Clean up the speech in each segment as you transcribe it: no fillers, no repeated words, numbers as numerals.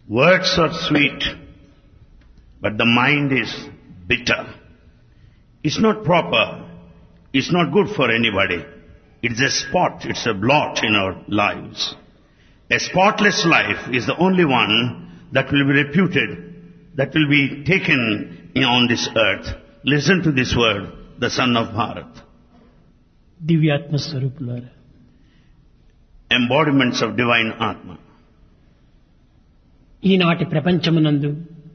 Words are sweet, but the mind is bitter. It's not proper. It's not good for anybody. It's a spot, it's a blot in our lives. A spotless life is the only one that will be reputed, that will be taken on this earth. Listen to this word, the Son of Bharat. దివ్యాత్మ స్వరూపులారా, Embodiments of divine Atma. ఈనాటి ప్రపంచమునందు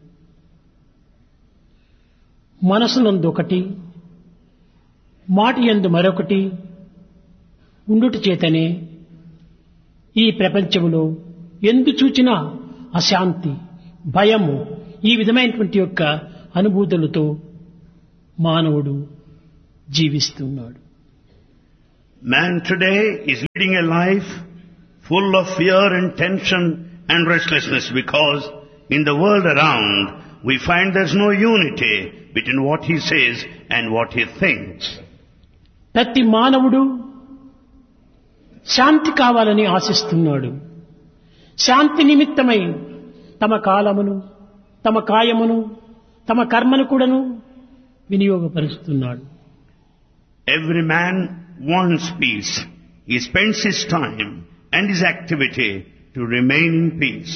మనసునందు ఒకటి, మాటియందు మరొకటి ఉండుట చేతనే ఈ ప్రపంచములో ఎందు చూచినా అశాంతి, భయము, ఈ విధమైనటువంటి యొక్క అనుభూతులతో మానవుడు జీవిస్తున్నాడు. Man today is leading a life full of fear and tension and restlessness because in the world around we find there's no unity between what he says and what he thinks. ప్రతి మానవుడు శాంతి కావాలని ఆశిస్తున్నాడు. శాంతి నిమిత్తమై తమ కాలమును, తమ కాయమును, తమ కర్మను కూడాను వినియోగపరుస్తున్నాడు. Every man wants peace. He spends his time and his activity to remain in peace.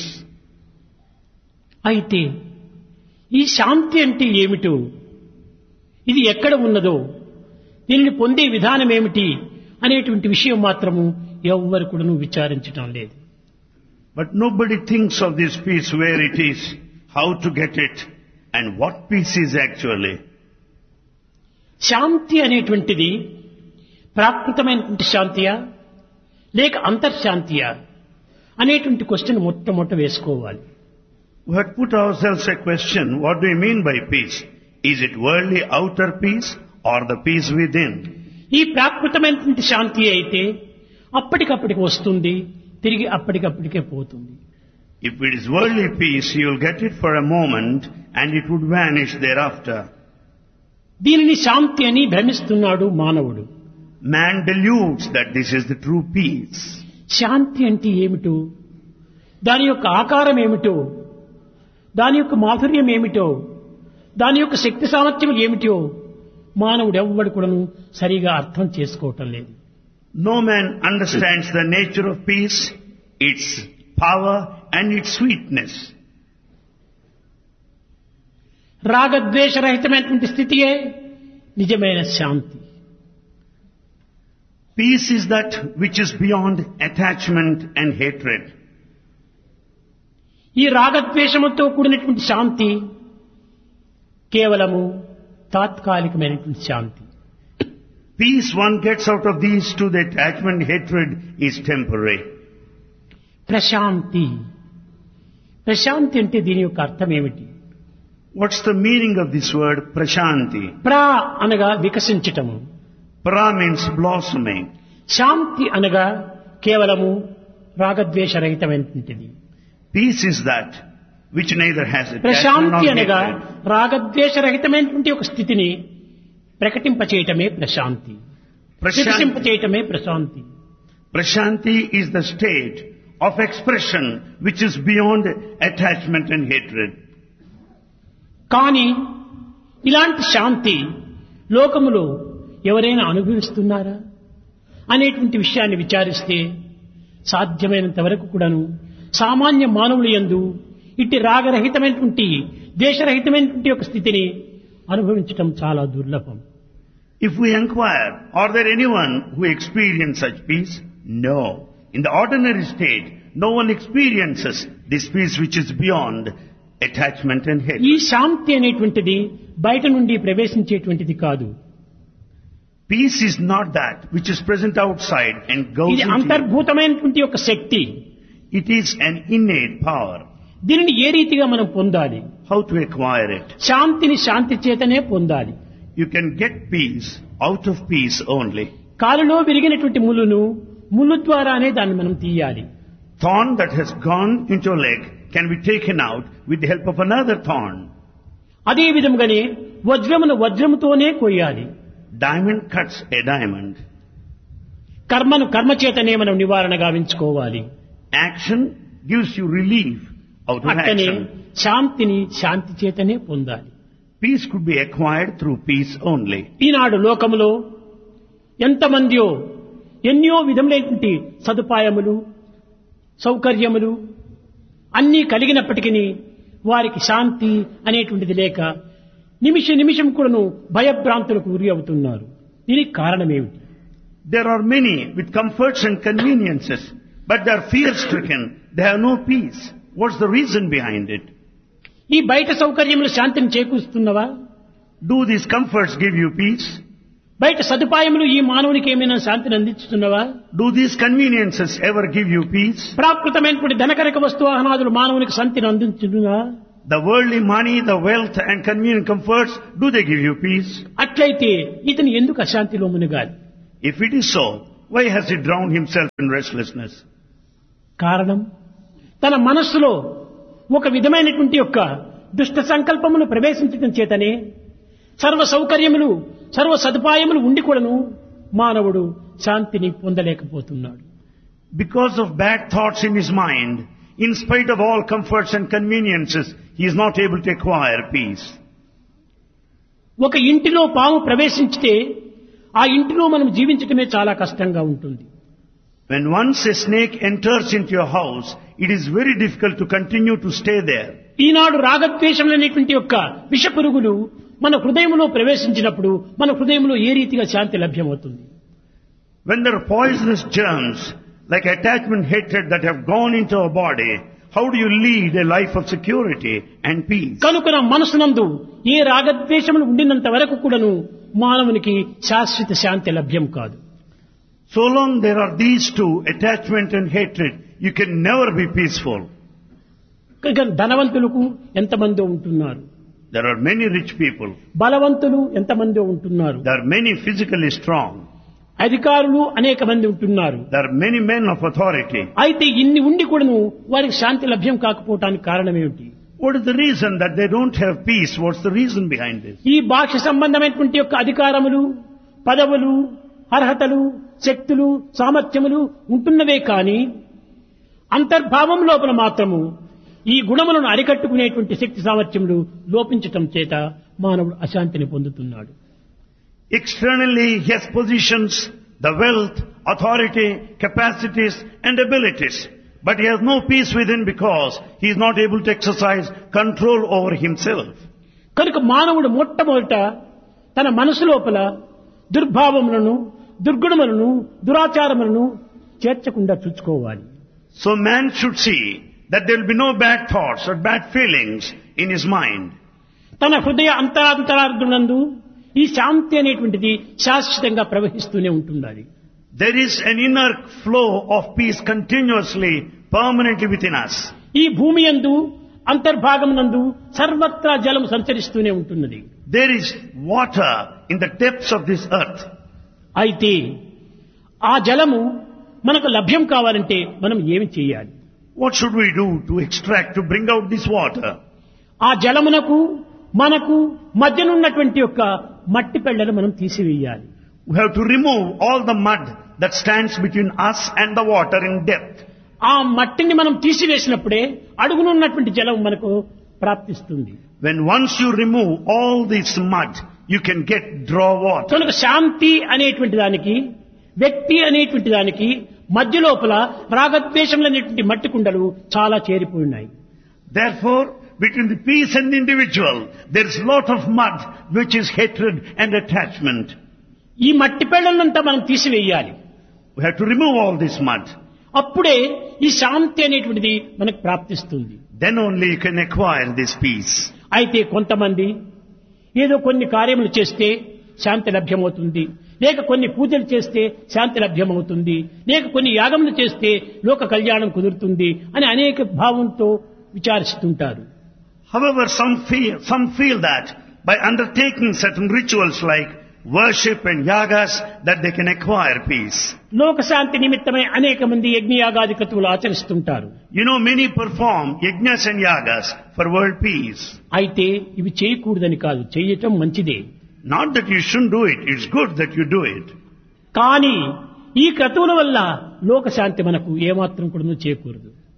అయితే ఈ శాంతి అంటే ఏమిటో, ఇది ఎక్కడ ఉన్నదో, దీనిని పొందే విధానం ఏమిటి అనేటువంటి విషయం మాత్రము ఎవ్వరు కూడాను విచారించడం లేదు. But nobody thinks of this peace, where it is, how to get it, and what peace is actually. శాంతి అనేటువంటిది ప్రాకృతమైనటువంటి శాంతియా లేక అంతర్శాంతియా అనేటువంటి క్వశ్చన్ మొట్టమొదట వేసుకోవాలి. We have put ourselves a question, what do we mean by peace? Is it worldly outer peace or the peace within? ఈ ప్రాకృతమైనటువంటి శాంతి అయితే అప్పటికప్పటికి వస్తుంది, తిరిగి అప్పటికప్పటికే పోతుంది. If it is worldly peace, you will get it for a moment and it would vanish thereafter. దీనిని శాంతి అని భ్రమిస్తున్నాడు మానవుడు. Man deludes that this is the true peace. శాంతి అంటే ఏమిటో, దాని యొక్క ఆకారం ఏమిటో, దాని యొక్క మాధుర్యం ఏమిటో, దాని యొక్క శక్తి సామర్థ్యం ఏమిటో మానవుడు ఎవ్వడు కూడాను సరిగా అర్థం చేసుకోవటం లేదు. No man understands the nature of peace, its power and its sweetness. రాగద్వేషరహితమైనటువంటి స్థితియే నిజమైన శాంతి. Peace is that which is beyond attachment and hatred. ఈ రాగద్వేషముతో కూడినటువంటి శాంతి కేవలము తాత్కాలికమైనటువంటి శాంతి. Peace one gets out of these two, the attachment, hatred, is temporary. Prashanti, Prashanti అంటే దీని యొక్క అర్థం ఏమిటి? What's the meaning of this word, prashanti? ప్రా అనగా వికసించటము, Pra means blossoming. శాంతి అనగా కేవలము రాగద్వేషరహితమైనటువంటిది. Peace is that which neither has attachment Prashanti nor అనగా hatred. రాగద్వేషరహితమైనటువంటి ఒక స్థితిని ప్రకటింపచేయటమే Prashanti, వికసింపచేయటమే Prashanti. Prashanti is the state of expression which is beyond attachment and hatred. కానీ ఇలాంటి శాంతి లోకములో ఎవరైనా అనుభవిస్తున్నారా అనేటువంటి విషయాన్ని విచారిస్తే సాధ్యమైనంత వరకు కూడాను సామాన్య మానవుల యందు ఇట్టి రాగరహితమైనటువంటి దేశరహితమైనటువంటి ఒక స్థితిని అనుభవించటం చాలా దుర్లభం. If we inquire, are there anyone who experience such peace? No. In the ordinary state, no one experiences this peace which is beyond attachment and hatred. ఈ శాంతి అనేటువంటిది బయట నుండి ప్రవేశించేటువంటిది కాదు. Peace is not that which is present outside and goes ఇది into you. అంతర్భూతమైనటువంటి ఒక శక్తి. It is an innate power. దీనిని ఏ రీతిగా మనం పొందాలి? How to acquire it? శాంతిని శాంతి చేతనే పొందాలి. You can get peace out of peace only. కాలులో విరిగినటువంటి ముళ్ళును ముళ్ళు ద్వారానే దాన్ని మనం తీయాలి. Thorn that has gone into a leg can be taken out with the help of another thorn. అదే విధంగానే వజ్రమును వజ్రముతోనే కొయ్యాలి. Diamond cuts a diamond. కర్మను కర్మ చేతనే మనం నివారణ గావించుకోవాలి. Action gives you relief out of అట్లనే action. శాంతిని శాంతి చేతనే పొందాలి. Peace could be acquired through peace only. ఈనాడు లోకములో ఎంతమందియో ఎన్నో విధములైనటువంటి సదుపాయములు సౌకర్యములు అన్నీ కలిగినప్పటికీ వారికి శాంతి అనేటువంటిది లేక నిమిషం కూడాను భయభ్రాంతులకు గురి అవుతున్నారు. దీనికి కారణమేమిటి? There are many with comforts and conveniences, but they are fear-stricken. They have no peace. What's the reason behind it? ఈ బయట సౌకర్యములు శాంతిని చేకూరుస్తున్నవా? Do these comforts give you peace? బయట సదుపాయములు ఈ మానవునికి ఏమైనా శాంతిని అందిస్తున్నవా? Do these conveniences ever give you peace? ప్రాకృతమైనటువంటి ధనకరక వస్తువాహనాదులు మానవునికి శాంతిని అందించునుగా? The worldly money, the wealth and convenient comforts, do they give you peace? అట్లయితే ఇతను ఎందుకు అశాంతిలో మునిగాలి? If it is so, why has he drowned himself in restlessness? కారణం తన మనస్సులో ఒక విధమైనటువంటి యొక్క దుష్ట సంకల్పమును ప్రవేశించడం చేతనే సర్వ సౌకర్యములు సర్వ సదుపాయములు ఉండి కూడాను మానవుడు శాంతిని పొందలేకపోతున్నాడు. Because of bad thoughts in his mind, in spite of all comforts and conveniences, he is not able to acquire peace. ఒక ఇంటిలో పాము ప్రవేశించితే ఆ ఇంటిలో మనం జీవించటమే చాలా కష్టంగా ఉంటుంది. When once a snake enters into your house, it is very difficult to continue to stay there. ఈనాడు రాగద్వేషములనేటువంటి యొక్క విష పురుగులు మన హృదయంలో ప్రవేశించినప్పుడు మన హృదయంలో ఏ రీతిగా శాంతి లభ్యమవుతుంది? When there are poisonous germs, like attachment, hatred that have gone into our body, how do you lead a life of security and peace? కనుక నా మనసునందు ఏ రాగద్వేషములు ఉండినంత వరకు కూడాను మానవునికి శాశ్వత శాంతి లభ్యం కాదు. So long there are these two, attachment and hatred, you can never be peaceful. కనుక ధనవంతులకు ఎంతమందో ఉంటున్నారు, There are many rich people. బలవంతులు ఎంతమందో ఉంటున్నారు, There are many physically strong. అధికారులు అనేక మంది ఉంటున్నారు. There are many men of authority. అయితే ఇన్ని ఉండి కూడాను వారికి శాంతి లభ్యం కాకపోవటానికి కారణం ఏమిటి? What is the reason that they don't have peace? What's the reason behind this? ఈ బాహ్య సంబంధమైనటువంటి యొక్క అధికారములు పదవులు అర్హతలు శక్తులు సామర్థ్యములు ఉంటున్నవే కానీ అంతర్భావం లోపల మాత్రము ఈ గుణములను అరికట్టుకునేటువంటి శక్తి సామర్థ్యములు లోపించటం చేత మానవుడు అశాంతిని పొందుతున్నాడు. Externally, he has positions, the wealth, authority, capacities and abilities. But he has no peace within because he is not able to exercise control over himself. కనుక మానవుడు మొట్టమొదట తన మనసు లోపల దుర్భావములను దుర్గుణములను దురాచారములను చేర్చకుండా చూసుకోవాలి. So man should see that there will be no bad thoughts or bad feelings in his mind. తన హృదయ అంతరాంతరార్ధునందు ఈ శాంతి అనేటువంటిది శాశ్వతంగా ప్రవహిస్తూనే ఉంటుండాలి. There is an inner flow of peace continuously, permanently within us. ఈ భూమి యందు అంతర్భాగమునందు సర్వత్రా జలం సంచరిస్తూనే ఉంటున్నది. There is water in the depths of this earth. అయితే ఆ జలము మనకు లభ్యం కావాలంటే మనం ఏమి చేయాలి? What should we do to extract, to bring out this water? ఆ జలమునకు మనకు మధ్యనున్నటువంటి యొక్క మట్టి పెళ్లను మనం తీసివేయాలి. We have to remove all the mud that stands between us and the water in depth. ఆ మట్టిని మనం తీసివేసినప్పుడే అడుగునున్నటువంటి జలం మనకు ప్రాప్తిస్తుంది. When once you remove all this mud, you can get draw water. కనుక శాంతి అనేటువంటి దానికి వ్యక్తి అనేటువంటి దానికి మధ్య లోపల రాగద్వేషములు అనేటువంటి మట్టి కుండలు చాలా చేరిపోయి ఉన్నాయి. Therefore, between the peace and the individual, there is lot of mud which is hatred and attachment. ఈ మట్టి పెళ్లంతా మనం తీసివేయాలి. We have to remove all this mud. అప్పుడే ఈ శాంతి అనేటువంటిది మనకు ప్రాప్తిస్తుంది. Then only you can acquire this peace. అయితే కొంతమంది ఏదో కొన్ని కార్యములు చేస్తే శాంతి లభ్యమవుతుంది, లేక కొన్ని పూజలు చేస్తే శాంతి లభ్యమవుతుంది, లేక కొన్ని యాగములు చేస్తే లోక కళ్యాణం కుదురుతుంది అని అనేక భావంతో విచారిస్తుంటారు. However, some feel that by undertaking certain rituals like worship and yagas that they can acquire peace. లోక శాంతి నిమిత్తమై అనేక మంది యజ్ఞయాగాది క్రతువులు ఆచరిస్తుంటారు. You know, many perform yajnas and yagas for world peace. అయితే ఇవి చేయకూడదని కాదు, చేయటం మంచిదే. Not that you shouldn't do it, it's good that you do it. కానీ ఈ క్రతువుల వల్ల లోక శాంతి మనకు ఏమాత్రం కూడా చేకూరదు.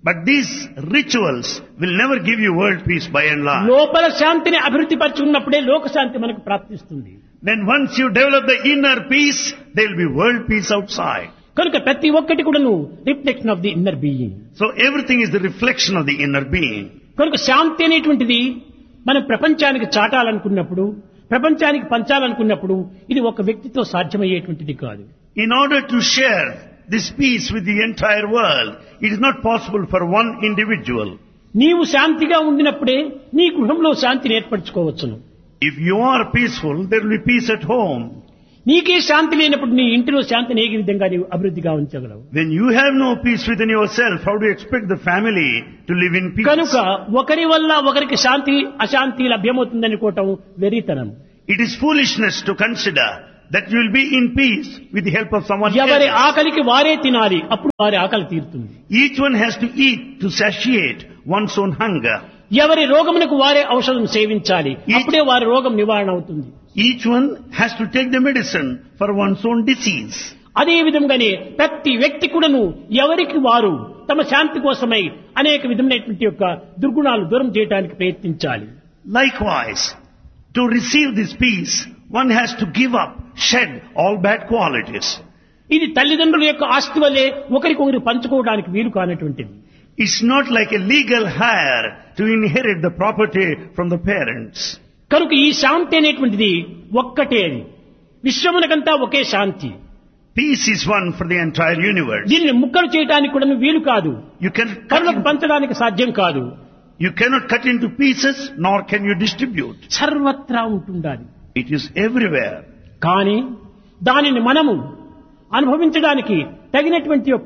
But these rituals will never give you world peace by and large. లోపల శాంతిని అభివృద్ధి పరచుకున్నప్పుడే లోక శాంతి మనకు ప్రాప్తిస్తుంది. Then once you develop the inner peace, there will be world peace outside. కనుక ప్రతి ఒక్కటి కూడాను reflection of the inner being. So everything is the reflection of the inner being. కనుక శాంతి అనేటువంటిది మనం ప్రపంచానికి చాటాలనుకున్నప్పుడు, ప్రపంచానికి పంచాలనుకున్నప్పుడు ఇది ఒక వ్యక్తితో సాధ్యమయ్యేటువంటిది కాదు. In order to share this peace with the entire world, it is not possible for one individual. నీవు శాంతిగా ఉండినప్పుడే నీ గృహంలో శాంతిని ఏర్పరచుకోవచ్చును. If you are peaceful, there will be peace at home. నీకే శాంతి లేనప్పుడు నీ ఇంటిలో శాంతిని ఏ విధంగా నీవు అభివృద్ధిగా ఉంచగలవు? When you have no peace within yourself, how do you expect the family to live in peace? కనుక ఒకరి వల్ల ఒకరికి శాంతి అశాంతి లభ్యమవుతుందనుకోవటం వెరితనం. It is foolishness to consider that you will be in peace with the help of someone ఎవరి else. ఆకలికి వారే తినాలి, అప్పుడు వారి ఆకలి తీరుతుంది. Each one has to eat to satiate one's own hunger. ఎవరి రోగమునకు వారే ఔషధం సేవించాలి, అప్పుడే వారి రోగం నివారణ అవుతుంది. Each one has to take the medicine for one's own disease. అదే విధంగానే ప్రతి వ్యక్తి కూడాను ఎవరికి వారు తమ శాంతి కోసమై అనేక విధమైనటువంటి యొక్క దుర్గుణాలు దూరం చేయడానికి ప్రయత్నించాలి. Likewise, to receive this peace, one has to give up, shed all bad qualities. ఇది తల్లిదండ్రుల యొక్క ఆస్తి వల్లే ఒకరికొకరు పంచుకోవడానికి వీలు కానటువంటిది. It's not like a legal hire to inherit the property from the parents. కనుక ఈ శాంతి అనేటువంటిది ఒక్కటే, అది విశ్వమునకంతా ఒకే శాంతి. Peace is one for the entire universe. దీన్ని ముక్కలు చేయడానికి కూడా వీలు కాదు, You కరులకు పంచడానికి సాధ్యం కాదు. cannot cut into pieces, nor can you distribute. సర్వత్రా ఉంటుండాలి. It is everywhere. కానీ దానిని మనము అనుభవించడానికి తగినటువంటి యొక్క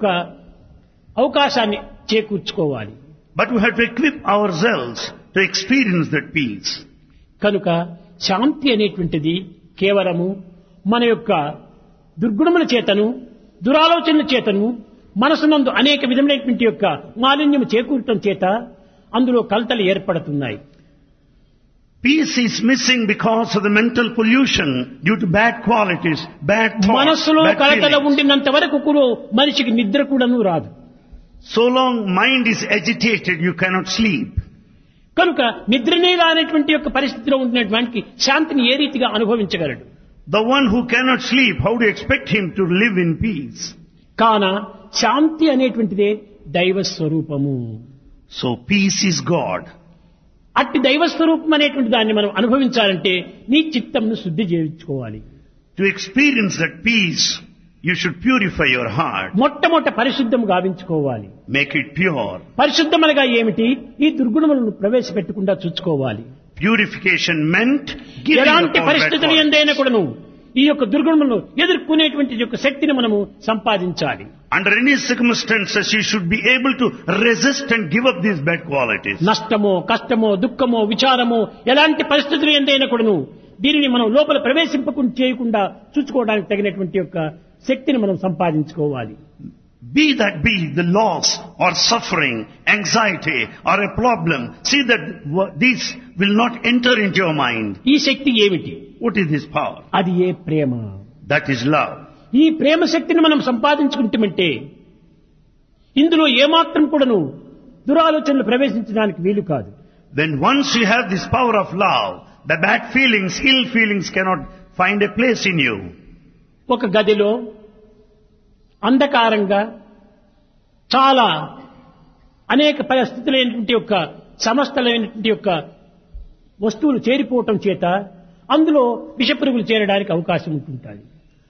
అవకాశాన్ని చేకూర్చుకోవాలి. But we have to equip ourselves to experience that peace. కనుక శాంతి అనేటువంటిది కేవలము మన యొక్క దుర్గుణముల చేతను, దురాలోచనల చేతను, మనసునందు అనేక విధమైనటువంటి యొక్క మాలిన్యము చేకూరటం చేత అందులో కలతలు ఏర్పడుతున్నాయి. Peace is missing because of the mental pollution due to bad qualities, bad thoughts, మనస్సులో bad కలతలు feelings. ఉండినంత వరకు కూడా మనిషికి నిద్ర కూడాను రాదు. So long mind is agitated, you cannot sleep. కనుక నిద్రనే రానటువంటి యొక్క పరిస్థితిలో ఉండినటువంటి శాంతిని ఏ రీతిగా అనుభవించగలడు? The one who cannot sleep, how do you expect him to live in peace? కాన శాంతి అనేటువంటిదే దైవ స్వరూపము. So peace is God. అట్టి దైవ స్వరూపం అనేటువంటి దాన్ని మనం అనుభవించాలంటే నీ చిత్తంను శుద్ధి చేయించుకోవాలి. To experience that peace, you should purify your heart. మొట్టమొదట పరిశుద్ధం గావించుకోవాలి. Make it pure. పరిశుద్ధమనగా ఏమిటి? ఈ దుర్గుణములను ప్రవేశపెట్టకుండా చూసుకోవాలి. Purification meant giving up ఎలాంటి all bad పరిస్థితులు qualities. ఎందైనా కూడాను ఈ యొక్క దుర్గుణములను ఎదుర్కొనేటువంటి యొక్క శక్తిని మనము సంపాదించాలి. Under any circumstances, you should be able to resist and give up these bad qualities. నష్టమో, కష్టమో, దుఃఖమో, విచారమో ఎలాంటి పరిస్థితులు ఎందైనా కూడాను దీనిని మనం లోపల ప్రవేశింపకుండా చేయకుండా చూసుకోవడానికి తగినటువంటి యొక్క శక్తిని మనం సంపాదించుకోవాలి. Be the loss or suffering, anxiety or a problem. See that these will not enter into your mind. ఈ శక్తి ఏమిటి? What is this power? అది ఏ ప్రేమ. That is love. ఈ ప్రేమ శక్తిని మనం సంపాదించుకుంటామంటే ఇందులో ఏమాత్రం కూడాను దురాలోచనలు ప్రవేశించడానికి వీలు కాదు. When once you have this power of love, the bad feelings, ill feelings cannot find a place in you. ఒక గదిలో అంధకారంగా చాలా అనేక పరిస్థితులైనటువంటి యొక్క సమస్తలైనటువంటి యొక్క వస్తువులు చేరిపోవటం చేత అందులో విషపురుగులు చేరడానికి అవకాశం ఉంటుంటాయి.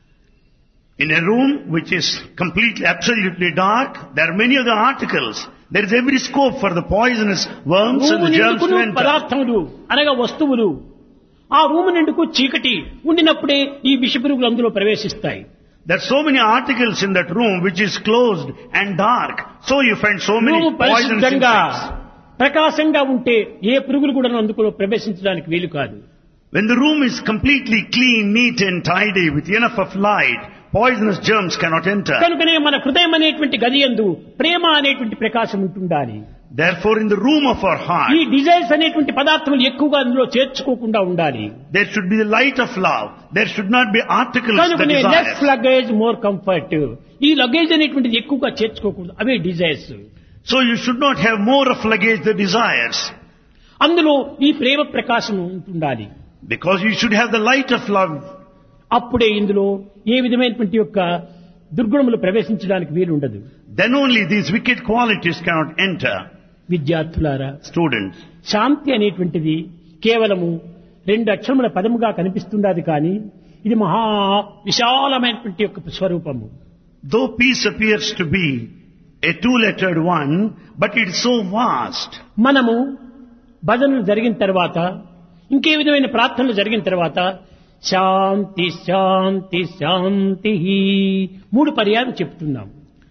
In a room which is completely, absolutely dark, there are many other articles. There is every scope for the poisonous worms and the germs to enter. పదార్థములు అనగా వస్తువులు, ఆ రూము నిండుకు చీకటి ఉండినప్పుడే ఈ విషపురుగులు అందులో ప్రవేశిస్తాయి. There are so many articles in that room which is closed and dark. So you find so many room poisonous పరిశుద్ధంగా insects. ప్రకాశంగా ఉంటే ఏ పురుగులు కూడా అందులో ప్రవేశించడానికి వీలు కాదు. When the room is completely clean, neat and tidy with enough of light, poisonous germs cannot enter. కనుకనే మన హృదయం అనేటువంటి గది యందు ప్రేమ అనేటువంటి ప్రకాశం ఉంటుండాలి. Therefore, in the room of our ఈ heart, డిజైర్స్ అనేటువంటి పదార్థములు ఎక్కువగా అందులో చేర్చుకోకుండా ఉండాలి. there should be the light of love. There should not be articles that కనుకనే less desire. Luggage more comfort. ఈ లగేజ్ అనేటువంటిది ఎక్కువగా చేర్చుకోకూడదు, అవే desires. So you should not have more of luggage the desires. అందులో ఈ ప్రేమ ప్రకాశం ఉంటుండాలి. Because you should have the light of love. అప్పుడే ఇందులో ఏ విధమైనటువంటి యొక్క దుర్గుణములు ప్రవేశించడానికి వీలు ఉండదు. Then only these wicked qualities cannot enter. విద్యార్థులారా, Students, శాంతి అనేటువంటిది కేవలము 2 అక్షరముల పదముగా కనిపిస్తున్నది కానీ ఇది మహా విశాలమైనటువంటి యొక్క స్వరూపము. though peace appears to be a 2-lettered one, but it is so vast. మనము భజనలు జరిగిన తర్వాత, ఇంకే విధమైన ప్రార్థనలు జరిగిన తర్వాత శాంతి శాంతి శాంతి 3 పర్యాయాలు చెప్తున్నాం.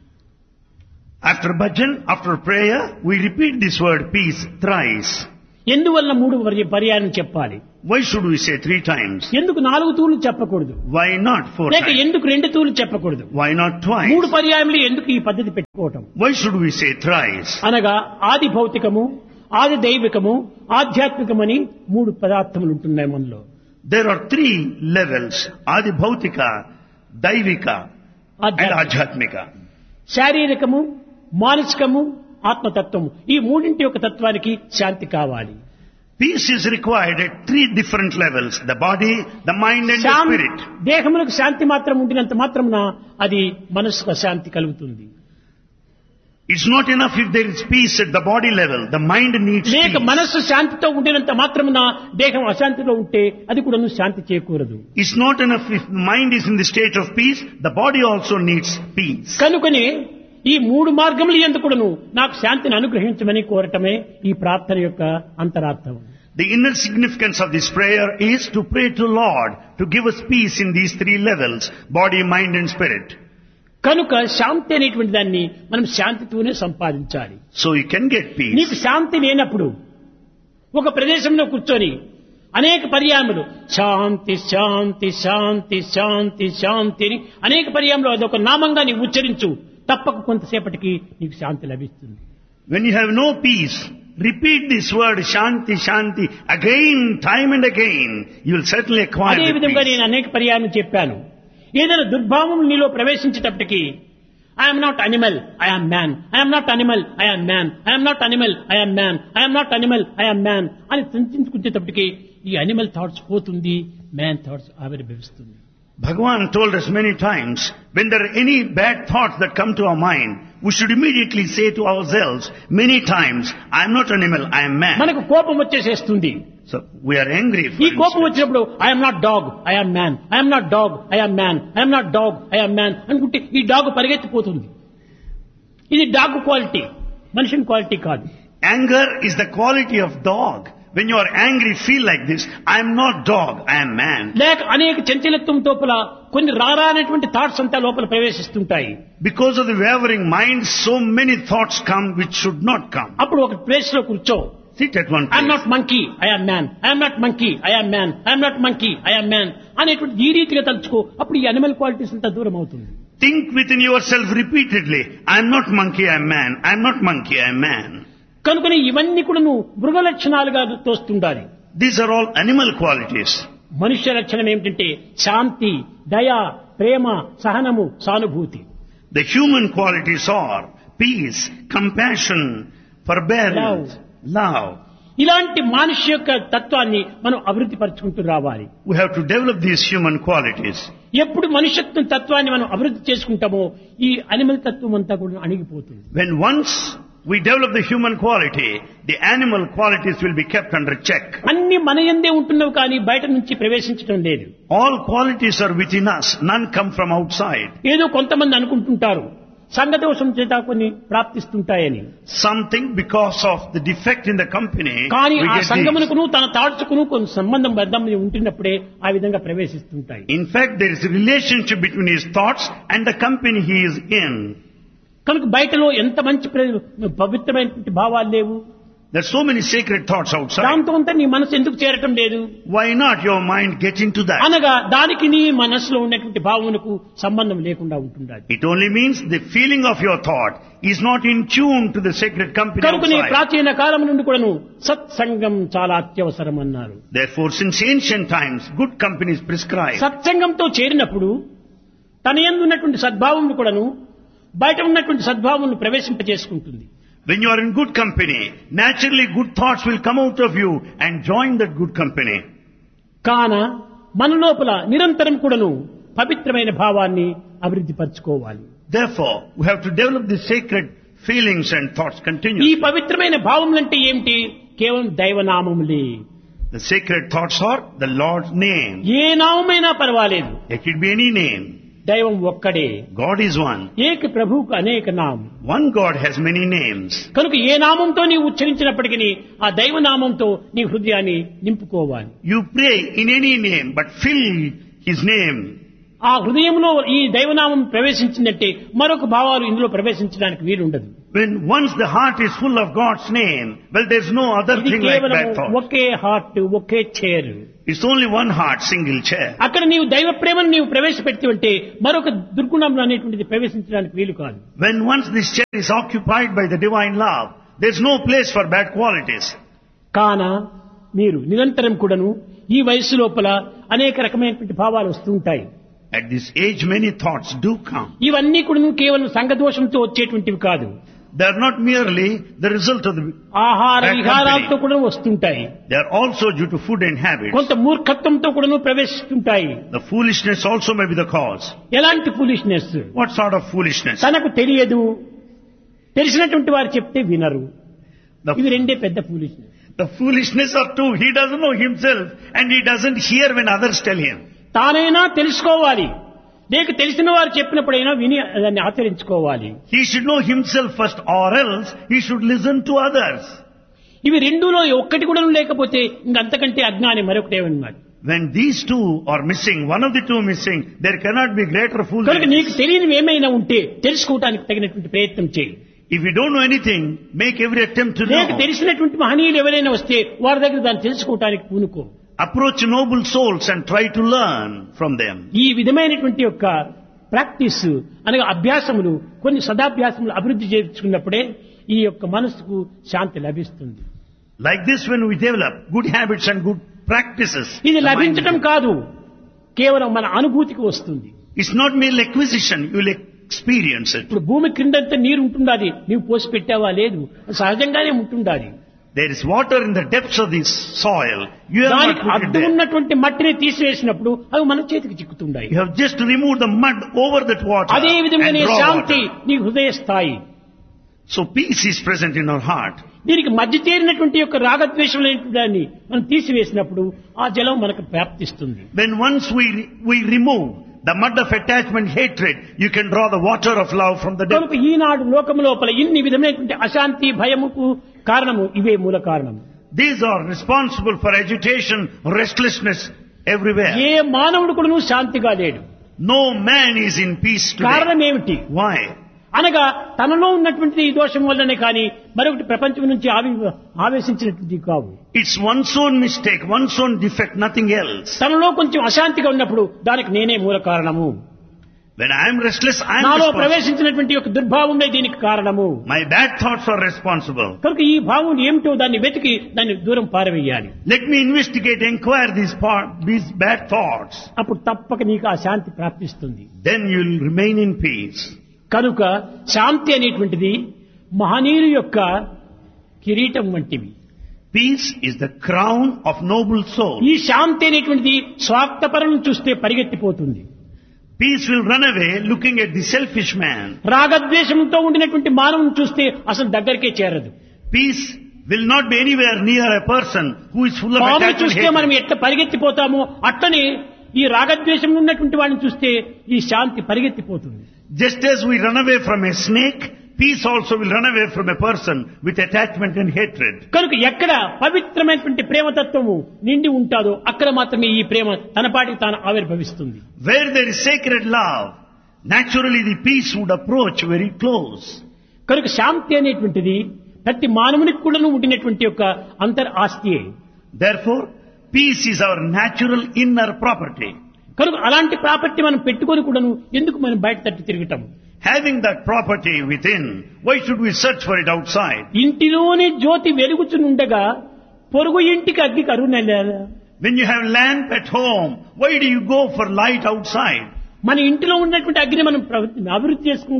After bhajan, after prayer, we repeat this word peace thrice. ఎందువల్ల 3 పర్యాయాలు చెప్పాలి? Why should we say 3 times? ఎందుకు 4 తూర్లు చెప్పకూడదు? Why not 4 లేక times? ఎందుకు 2 తూర్లు చెప్పకూడదు? Why not twice? 3 పర్యాయములు ఎందుకు ఈ పద్ధతి పెట్టుకోవటం? Why should we say thrice? అనగా ఆది భౌతికము, ఆది దైవికము, ఆధ్యాత్మికమని 3 పదార్థములు ఉంటున్నాయి మనలో. There are 3 levels: Adi Bhautika, Daivika and Ajhatmika. శారీరకము, మానసికము, ఆత్మతత్వము, ఈ 3 యొక్క తత్వానికి శాంతి కావాలి. Peace is required at 3 different levels: the body, the mind and the spirit. దేహములకు శాంతి మాత్రం ఉండినంత మాత్రమున అది మనసుకు శాంతి కలుగుతుంది. It's not enough if there is peace at the body level. The mind needs లేక peace. మనస్సు శాంతితో ఉండినంత మాత్రమున దేహం అశాంతిలో ఉంటే అది కూడా శాంతి చేకూరదు. It's not enough if the mind is in the state of peace. The body also needs peace. కనుకనే ఈ 3 మార్గములు ఎందుకును నాకు శాంతిని అనుగ్రహించమని కోరటమే ఈ ప్రార్థన యొక్క అంతరార్థం. The inner significance of this prayer is to pray to Lord to give us peace in these 3 levels: body, mind and spirit. కనుక శాంతి అనేటువంటి దాన్ని మనం శాంతితోనే సంపాదించాలి. So you can get peace. నీకు శాంతి లేనప్పుడు ఒక ప్రదేశంలో కూర్చొని అనేక పర్యాయములు శాంతి శాంతి శాంతి శాంతి శాంతి అని అనేక పర్యాయములు అదొక నామంగా నీవు ఉచ్చరించు, తప్పక కొంతసేపటికి నీకు శాంతి లభిస్తుంది. When you have no peace, repeat this word Shanti Shanti again, time and again. You will certainly acquire అదే the విధంగా peace. నేను అనేక పర్యాయం చెప్పాను. ఏదైనా దుర్భావం నీలో ప్రవేశించేటప్పటికి I'm not animal, I'm man, I'm not animal, I'm man, I'm not animal, I'm man, I'm not animal, I'm man అని చింతించుకునేటప్పటికి ఈ అనిమల్ థాట్స్ పోతుంది, man thoughts ఆవిర్భవిస్తుంది. Bhagavan told us many times, when there are any bad thoughts that come to our mind, we should immediately say to ourselves many times, I am not animal, I am man. మనకు కోపం వచ్చేసేస్తుంది. So we are angry. ఈ కోపం వచ్చినప్పుడు I'm not dog, I'm man, I'm not dog, I'm man, I'm not dog, I'm man అనుకుంటే ఈ dog పరిగెత్తిపోతుంది. ఇది dog quality, మనిషిని quality కాదు. Anger is the quality of dog. When you are angry, feel like this: I am not dog, I am man. లేక అనేక చంచలత్వం లోపల కొన్ని రారానేటువంటి thoughts అంతా లోపల ప్రవేశిస్తుంటాయి. Because of the wavering mind, so many thoughts come which should not come. అప్పుడు ఒక place లో కూర్చో. Sit at one I'm place. Not monkey, I'm man, I'm not monkey, I'm man, I'm not monkey, I'm man అనేటువంటి ఈ రీతిగా తలుచుకో. అప్పుడు ఈ animal qualities అంతా దూరం అవుతుంది. Think within yourself repeatedly: I am not monkey, I am man. I am not monkey, I am man. కనుకని ఇవన్నీ కూడా నువ్వు మృగ లక్షణాలుగా తోస్తుండాలి. These are all animal qualities. మనుష్య లక్షణం ఏమిటంటే శాంతి, దయ, ప్రేమ, సహనము, సానుభూతి. The human qualities are peace, compassion, forbearance, love. ఇలాంటి మనిషి యొక్క తత్వాన్ని మనం అభివృద్ధి పరుచుకుంటూ రావాలి. We have to develop these human qualities. ఎప్పుడు మనుష్యత్వ తత్వాన్ని మనం అభివృద్ధి చేసుకుంటామో ఈ అనిమల్ తత్వం అంతా కూడా అణిగిపోతుంది. When once we develop the human quality, the animal qualities will be kept under check. అన్ని మన యందే ఉంటున్నవి కానీ బయట నుంచి ప్రవేశించడం లేదు. All qualities are within us, none come from outside. ఏదో కొంతమంది అనుకుంటుంటారు సంఘదోషం చేత కొన్ని ప్రాప్తిస్తుంటాయని. Something because of the defect in the company, కానీ we ఆ get these. సంఘమునకును తన తాడ్చుకును కొన్ని సంబంధం బద్దం ఉంటున్నప్పుడే ఆ విధంగా ప్రవేశిస్తుంటాయి. In fact, there is a relationship between his thoughts and the company he is in. కనుక బయటలో ఎంత మంచి పవిత్రమైనటువంటి భావాలు లేవు. There are so many sacred thoughts outside. దాంతో అంతా నీ మనసు ఎందుకు చేరటం లేదు? Why not your mind get into that? అనగా దానికి నీ మనసులో ఉన్నటువంటి భావమునకు సంబంధం లేకుండా ఉంటుండాలి. It only means the feeling of your thought is not in tune to the sacred company కనుకనే outside. ప్రాచీన కాలం నుండి కూడాను సత్సంగం చాలా అత్యవసరం అన్నారు. Therefore, since ancient times, good company is prescribed. సత్సంగంతో చేరినప్పుడు తన యందు ఉన్నటువంటి సద్భావమును కూడాను బయట ఉన్నటువంటి సద్భావమును ప్రవేశింపజేసుకుంటుంది. When you are in good company, naturally good thoughts will come out of you and join that good company. కాన మన లోపల నిరంతరం కూడాను పవిత్రమైన భావాన్ని అభివృద్ధి పరచుకోవాలి. Therefore, we have to develop the sacred feelings and thoughts ఈ continuously. పవిత్రమైన భావములంటే ఏమిటి? కేవలం దైవనామములే. The sacred thoughts are the Lord's name. ఏ నామమైనా పర్వాలేదు. It could be any name. దైవం ఒక్కడే. God is one. ఏక ప్రభువుకు అనేక నామం. One God has many names. కనుక ఏ నామంతో నీవు ఉచ్చరించినప్పటికీ ఆ దైవనామంతో నీ హృదయాన్ని నింపుకోవాలి. You pray in any name, but fill His name. ఆ హృదయంలో ఈ దైవనామం ప్రవేశించిందంటే మరొక భావాలు ఇందులో ప్రవేశించడానికి వీలుండదు. When once the heart is full of God's name, well, there's no other ఇది thing like కేవలం bad thoughts. Okay heart, okay chair. It's only one heart, single chair. అక్కడ నీవు దైవ ప్రేమను నీవు ప్రవేశపెట్టి ఉంటే మరొక దుర్గుణం అనేటువంటిది ప్రవేశించడానికి వీలు కాదు. When once this chair is occupied by the divine love, there's no place for bad qualities. కాన మీరు నిరంతరం కూడాను ఈ వయస్సు లోపల అనేక రకమైనటువంటి భావాలు వస్తూ ఉంటాయి. At this age, many thoughts do come. ఇవన్నీ కూడా కేవలం సంఘదోషంతో వచ్చేటువంటివి కాదు. They are not merely the result of the ఆహార bad విహారాలతో company. కూడా వస్తుంటాయి. They are also due to food and habits. కొంత మూర్ఖత్వంతో కూడా ప్రవేశిస్తుంటాయి. The foolishness also may be the cause. ఎలాంటి foolishness? What sort of foolishness? తనకు తెలియదు, తెలిసినటువంటి వారు చెప్తే వినరు. ఇవి The, రెండే పెద్ద foolishness. the foolishness are two. He doesn't know himself and he doesn't hear when others tell him. తానైనా తెలుసుకోవాలి, లేక తెలిసిన వారు చెప్పినప్పుడైనా విని దాన్ని ఆచరించుకోవాలి. He should know himself first, or else he should listen to others. ఇవి రెండులో ఒక్కటి కూడా లేకపోతే ఇంకంతకంటే అజ్ఞాని మరొకటేమన్నమాట. When these two are missing, one of the two missing, there cannot be greater కనుక foolishness. నీకు తెలియనివి ఏమైనా ఉంటే తెలుసుకోవడానికి తగినటువంటి ప్రయత్నం చేయి. If you don't know anything, make every attempt to లేక know. తెలిసినటువంటి మహనీయులు ఎవరైనా వస్తే వారి దగ్గర దాన్ని తెలుసుకోవడానికి పూనుకో. Approach noble souls and try to learn from them. ఈ విధమైనటువంటి యొక్క ప్రాక్టీస్ అనగా అభ్యాసములు, కొన్ని సదాభ్యాసములు అభివృద్ధి చేసుకున్నప్పుడే ఈ యొక్క మనసుకు శాంతి లభిస్తుంది. Like this, when we develop good habits and good practices, ఇది the mind లభించటం will- కాదు, కేవలం మన అనుభూతికి వస్తుంది. it's not merely acquisition, you will experience it. ఇప్పుడు భూమి క్రిందంతా నీరు ఉంటుండాలి, నీవు పోసి పెట్టావా? లేదు, సహజంగానే ఉంటుండాలి. There is water in the depths of this soil. You have not దానికి put it అడ్డు there. ఉన్నటువంటి మట్టిని తీసివేసినప్పుడు అవి మన చేతికి చిక్కుతుండాయి. You have just removed the mud over that water అదే and విధంగానే draw శాంతి water. నీ హృదయ స్థాయి. So peace is present in our heart. దీనికి మధ్య చేరినటువంటి యొక్క రాగద్వేషములైన దాన్ని మనం తీసివేసినప్పుడు ఆ జలం మనకు ప్రాప్తిస్తుంది. When once we remove the mud of attachment, hatred, you can draw the water of love from the depth. కనుక ఈనాడు లోకం లోపల ఇన్ని విధమైనటువంటి అశాంతి భయముకు కారణము ఇవే మూల కారణం. These are responsible for agitation, restlessness everywhere. ఏ మానవుడు కూడా శాంతిగా లేడు. No man is in peace కారణం today. ఏమిటి? Why? అనగా తనలో ఉన్నటువంటి ఈ దోషం వల్లనే కానీ మరొకటి ప్రపంచం నుంచి ఆవేశించినటువంటి కావు. It's one's own mistake, one's own defect, nothing else. తనలో కొంచెం అశాంతిగా ఉన్నప్పుడు దానికి నేనే మూల కారణము. When I am restless, I am నాలో responsible. ప్రవేశించినటువంటి యొక్క దుర్భావమే దీనికి కారణము. My bad thoughts are responsible. కనుక ఈ భావం ఏమిటో దాన్ని వెతికి దాన్ని దూరం పారవేయాలి. Let me investigate, inquire these bad thoughts. అప్పుడు తప్పక నీకు ఆ శాంతి ప్రాప్తిస్తుంది. Then you will remain in peace. కనుక శాంతి అనేటువంటిది మహనీయుల యొక్క కిరీటం వంటివి. Peace is the crown of noble soul. ఈ శాంతి అనేటువంటిది స్వార్థపరులను చూస్తే పరిగెత్తిపోతుంది. Peace will run away looking at the selfish man. రాగద్వేషంతో ఉండినటువంటి మానవుని చూస్తే అసలు దగ్గరికే చేరదు. Peace will not be anywhere near a person who is full of పాముని attachment. చూస్తే మనం ఎట్లా పరిగెత్తిపోతామో అట్లనే ఈ రాగద్వేషం ఉన్నటువంటి వాడిని చూస్తే ఈ శాంతి పరిగెత్తిపోతుంది. Just as we run away from a snake, peace also will run away from a person with attachment and hatred. కనుక ఎక్కడ పవిత్రమైనటువంటి ప్రేమతత్వము నిండి ఉంటాదో అక్కడ మాత్రమే ఈ ప్రేమ తనపాటికి తాను ఆవిర్భవిస్తుంది. Where there is sacred love, naturally the peace would approach very close. కనుక శాంతి అనేటువంటిది ప్రతి మానవునికి కూడాను ఉండినటువంటి యొక్క అంతర్ ఆస్తియే. Therefore, peace is our natural inner property. కనుక అలాంటి ప్రాపర్టీ మనం పెట్టుకొని కూడాను ఎందుకు మనం బయట తట్టి తిరగటం? Having that property within, why should we search for it outside? ఇంటిలోనే జ్యోతి వెలుగుచునుండగా పొరుగు ఇంటికి అగ్గి కరుణెల్లారా? When you have lamp at home, why do you go for light outside? మన ఇంటిలో ఉన్నటువంటి అగ్ని మనం అభివృద్ధి చేసుకుందాం.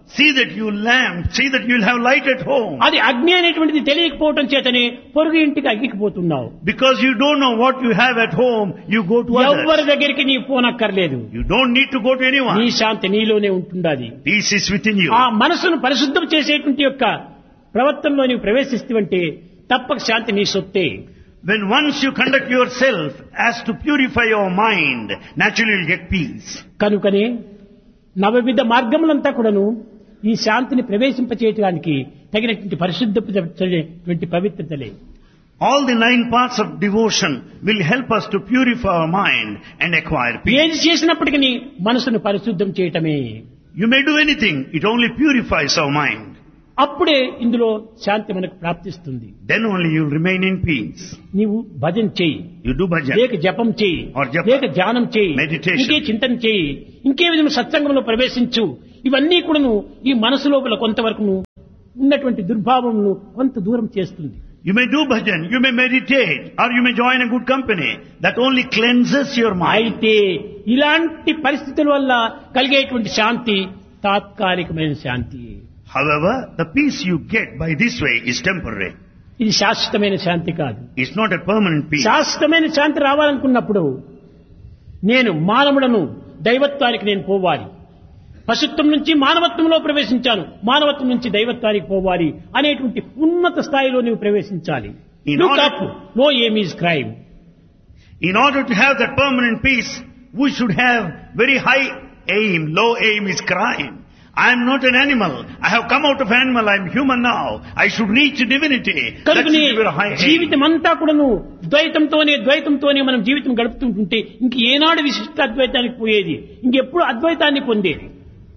See that you lamp, see that you'll have light at home. అది అగ్ని అనేటువంటిది తెలియకపోవటం చేతనే పొరుగు ఇంటికి అగ్గిపోతున్నావు. Because you don't know what you have at home, you go to others. ఎవరి దగ్గరికి నీ ఫోన్ అక్కర్లేదు. You don't need to go to anyone. నీ శాంతి నీలోనే ఉంటుండాలి. Peace is within you. ఆ మనసును పరిశుద్ధం చేసేటువంటి యొక్క ప్రవర్తనలో నీవు ప్రవేశిస్తుంటే తప్పక శాంతి నీ సొత్తే. When once you conduct yourself as to purify your mind, naturally you'll get peace. కనుకనే నవవిధ మార్గములంతా కూడాను ఈ శాంతిని ప్రవేశింపచేయడానికి తగినటువంటి పరిశుద్ధమైనటువంటి పవిత్రతలే. All the 9 parts of devotion will help us to purify our mind and acquire peace. ఏది చేసినప్పటికీ మనసును పరిశుద్ధం చేయటమే. You may do anything, it only purifies our mind. అప్పుడే ఇందులో శాంతి మనకు ప్రాప్తిస్తుంది. Then only you will remain in peace. నీవు భజన చెయ్యి, You do bhajan. లేక జపం చెయ్యి, Or japa. లేక ధ్యానం చెయ్యి, Meditation. ఇంకే చింతన చెయ్యి, ఇంకే విధంగా సత్సంగంలో ప్రవేశించు. ఇవన్నీ కూడాను ఈ మనసు లోపల కొంతవరకు ఉన్నటువంటి దుర్భావమును కొంత దూరం చేస్తుంది. You may do bhajan, you may meditate, or you may join a good company. That only cleanses your mind. అయితే ఇలాంటి పరిస్థితుల వల్ల కలిగేటువంటి శాంతి తాత్కాలికమైన శాంతి. However, the peace you get by this way is temporary. ఇది శాశ్వతమైన శాంతి కాదు. It's not a permanent peace. శాశ్వతమైన శాంతి రావాలనుకున్నప్పుడు నేను మానవుడను, దైవత్వానికి నేను పోవాలి. పశుత్వం నుంచి మానవత్వంలో ప్రవేశించాను, మానవత్వం నుంచి దైవత్వానికి పోవాలి అనేటువంటి ఉన్నత స్థాయిలో నీవు ప్రవేశించాలి. No aim is crime. In order to have that permanent peace, we should have very high aim. Low aim is crime. I am not an animal. I have come out of animal. I am human now. I should reach divinity. That should be very high aim. జీవితం అంతా కూడాను ద్వైతంతోనే మనం జీవితం గడుపుతుంటే ఇంక ఏనాడు విశిష్ట అద్వైతానికి పోయేది, ఇంకెప్పుడు అద్వైతాన్ని పొందేది?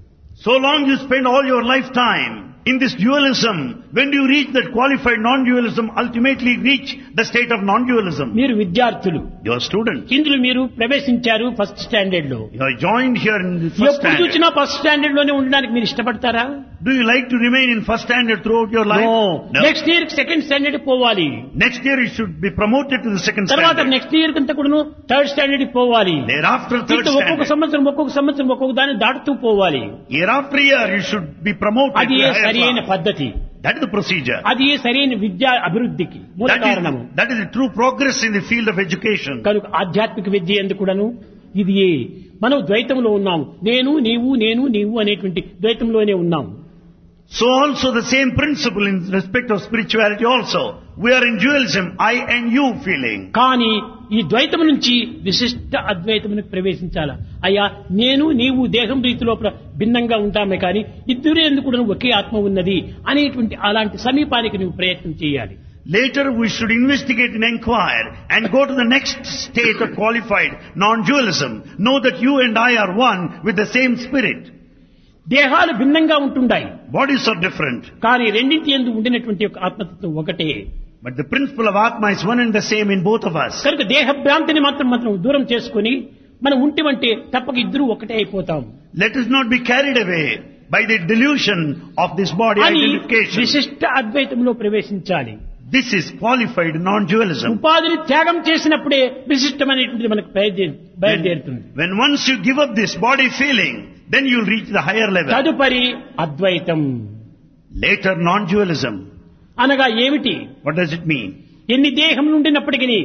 So long you spend all your lifetime in this dualism. When do you reach that qualified non-dualism, ultimately reach the state of non-dualism? మీరు విద్యార్థులు, You are students. ఇందులో మీరు ప్రవేశించారు ఫస్ట్ స్టాండర్డ్ లో. You are joined here in the first ఎప్పుడు standard. చూసినా first standard లోనే ఉండడానికి మీరు ఇష్టపడతారా? Do you like to remain in first standard throughout your life? No. Next year second standard పోవాలి. Next year you should be promoted to the second తర్వాత standard. Next year కంతా కూడా third standard పోవాలి. Thereafter third ఇట్లా ఒక్కొక్క standard. సంవత్సరం ఒక్కొక్క దాన్ని దాటుతూ పోవాలి. Year after year you should be promoted అది to a higher సరైన class. పద్ధతి, That is the procedure. అది సరైన విద్యా అభివృద్ధికి మూల కారణము. That is the true progress in the field of education. కనుక ఆధ్యాత్మిక విద్య ఎందుకు కూడాను ఇది మనం ద్వైతంలో ఉన్నాము. నేను నీవు అనేటువంటి ద్వైతంలోనే ఉన్నాము. So also the same principle in respect of spirituality also. We are in dualism, I and you feeling. కానీ ఈ ద్వైతం నుంచి విశిష్ట అద్వైతమునికి ప్రవేశించాల. అయ్యా నేను నీవు దేహం రీతిలో భిన్నంగా ఉంటామే కానీ ఇద్దరు ఎందుకు కూడా ఒకే ఆత్మ ఉన్నది అనేటువంటి అలాంటి సమీపానికి నువ్వు ప్రయత్నం చేయాలి. Later we should investigate and inquire and go to the next state of qualified non-dualism. Know that you and I are one with the same spirit. దేహాలు భిన్నంగా ఉంటుండాయి, Bodies are different, కానీ రెండింటి యందు ఉండినటువంటి ఒక ఆత్మతత్వం ఒకటే. but the principle of Atma is one and the same in both of us. కనుక దేహ భ్రాంతిని మాత్రం దూరం చేసుకుని మనం ఉంటివంటే తప్పక ఇద్దరు ఒకటే అయిపోతాం Let us not be carried away by the delusion of this body అని identification. విశిష్ట అద్వైతంలో ప్రవేశించాలి. This is qualified non-dualism. ఉపాధిని త్యాగం చేసినప్పుడే విశిష్టమైనటువంటిది మనకు బయలుదేరుతుంది. When once you give up this body feeling, then you'll reach the higher level. తదుపరి అద్వైతం Later non-dualism. అనగా ఏమిటి? What does it mean? ఎన్ని దేహం నుండినప్పటికీ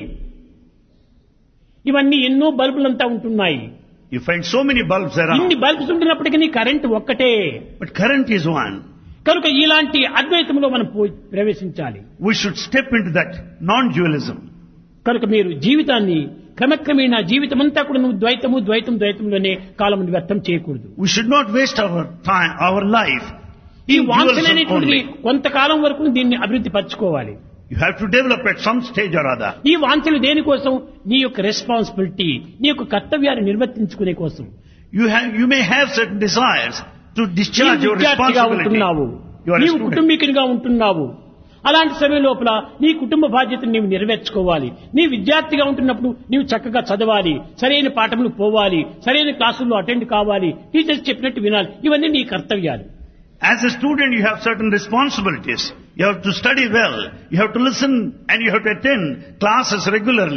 ఇవన్నీ ఎన్నో బల్బులంతా ఉంటున్నాయి. You find so many bulbs ఇన్ని around, బల్బ్స్ ఉండినప్పటికీ కరెంట్ ఒక్కటే. but current is one. కనుక ఇలాంటి అద్వైతంలో మనం ప్రవేశించాలి. We should step into that non-dualism. కనుక మీరు జీవితాన్ని క్రమక్రమేణా జీవితమంతా కూడా నువ్వు ద్వైతంలోనే కాలం వ్యర్థం చేయకూడదు. We should not waste our time, our life ఈ in వాంఛన dualism అనేటువంటిది only. కొంతకాలం వరకు దీన్ని అభివృద్ధి పరచుకోవాలి. You have to develop at some stage or other. ఈ వాంఛలు దేనికోసం? నీ యొక్క రెస్పాన్సిబిలిటీ, నీ యొక్క కర్తవ్యాన్ని నిర్వర్తించుకునే కోసం. You may have certain desires to discharge నీవు your విద్యార్థిగా responsibility. ఉంటున్నావు, You are a నీవు student. కుటుంబీకునిగా ఉంటున్నావు. అలాంటి సమయం లోపల నీ కుటుంబ బాధ్యతను నీవు నెరవేర్చుకోవాలి. నీ విద్యార్థిగా ఉంటున్నప్పుడు నీవు చక్కగా చదవాలి, సరైన పాఠములు పోవాలి, సరైన క్లాసుల్లో అటెండ్ కావాలి, టీచర్స్ చెప్పినట్టు వినాలి. ఇవన్నీ నీ కర్తవ్యాలు. As a student, you have certain responsibilities. You have to study well. You have to listen and you have to attend classes regularly.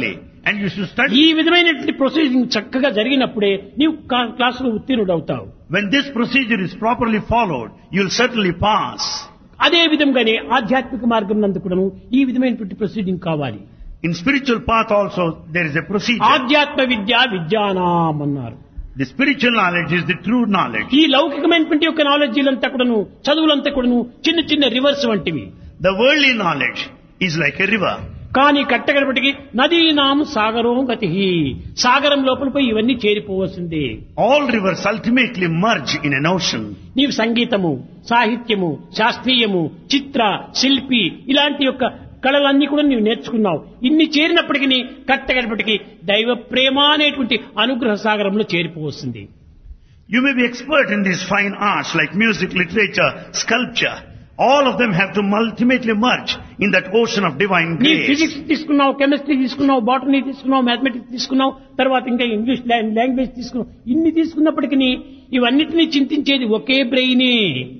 and you should study. ఈ విధమైనటువంటి ప్రొసీజింగ్ చక్కగా జరిగినప్పుడే నీవు క్లాసులో ఉత్తీర్ణుడవుతావు. When this procedure is properly followed, you will certainly pass. అదే విధంగానే ఆధ్యాత్మిక మార్గం నందు కూడాను ఈ విధమైనటువంటి ప్రొసీడింగ్ కావాలి. In spiritual path also, there is a procedure. ఆధ్యాత్మ విద్య విద్యానాం అన్నారు. The spiritual knowledge is the true knowledge. ఈ లౌకికమైనటువంటి యొక్క నాలెడ్జీలంతా కూడాను చదువులంతా కూడాను చిన్న చిన్న రివర్స్ వంటివి. The worldly knowledge is like a river. కానీ కట్టగడపటికి నదీనాం సాగరం గతి, సాగరం లోపల పోయి ఇవన్నీ చేరిపోవలసిందే. All rivers ultimately merge in an ocean. నీవు సంగీతము, సాహిత్యము, శాస్త్రీయము, చిత్ర, శిల్పి ఇలాంటి యొక్క కళలన్నీ కూడా నీవు నేర్చుకున్నావు. ఇన్ని చేరినప్పటికీ కట్టగడపటికి దైవ ప్రేమ అనేటువంటి అనుగ్రహ సాగరంలో చేరిపోవస్తుంది. You may be expert in these fine arts like music, literature, sculpture. All of them have to ultimately merge in that ocean of divine నీ grace. ఫిజిక్స్ తీసుకున్నావు, కెమిస్ట్రీ తీసుకున్నావు, బాటనీ తీసుకున్నావు, మ్యాథమెటిక్స్ తీసుకున్నావు, తర్వాత ఇంకా ఇంగ్లీష్ లాంగ్వేజ్ తీసుకున్నావు. ఇన్ని తీసుకున్నప్పటికీ ఇవన్నిటినీ చింతించేది ఒకే బ్రెయినే.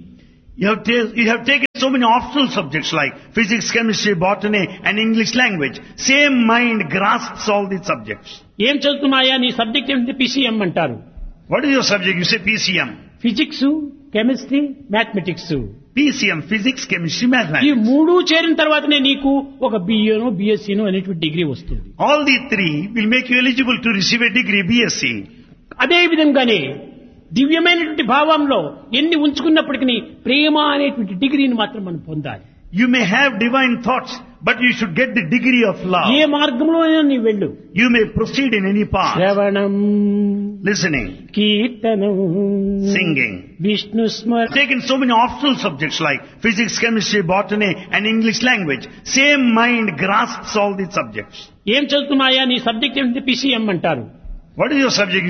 You have taken so many optional subjects like physics, chemistry, botany and English language. Same mind grasps all these subjects. ఏం చదువుతున్నాయా నీ సబ్జెక్ట్ ఏమిటి? PCM అంటారు. What is your subject? You say PCM. Physics, chemistry, mathematics. PCM, physics, chemistry, ఈ mathematics. మూడు చేరిన తర్వాతనే నీకు ఒక BAనో BScనో అనేటువంటి డిగ్రీ వస్తుంది. All these three will make you eligible to receive a degree, BSc. అదే విధంగానే దివ్యమైనటువంటి భావంలో ఎన్ని ఉంచుకున్నప్పటికీ ప్రేమ అనేటువంటి డిగ్రీని మాత్రం మనం పొందాలి. You may have divine thoughts, but you should get the degree of love. ఏ మార్గంలో నీవు వెళ్ళు. You may proceed in any path. శ్రవణం, Listening, కీర్తనం, singing. విష్ణు స్మరణ. Taken so many optional subjects like physics, chemistry, botany and English language. Same mind grasps all these subjects. ఏం చదువుతున్నాయా నీ subject ఏమిటి? PCM అంటారు. What is your subject?